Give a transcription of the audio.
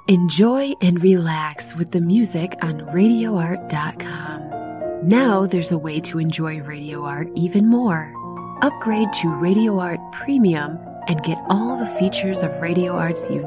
Enjoy and relax with the music on RadioArt.com. Now there's a way to enjoy Radio Art even more. Upgrade to Radio Art Premium and get all the features of Radio Art's unique